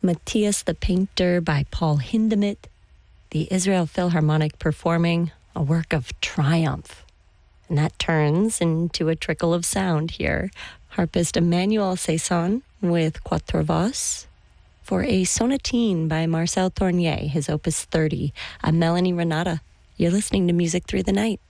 Matthias the Painter by Paul Hindemith, the Israel Philharmonic performing a work of triumph. And that turns into a trickle of sound here. Harpist Emmanuel Saison with Quatre Voix for a sonatine by Marcel Tournier, his opus 30. I'm Melanie Renata. You're listening to Music Through the Night.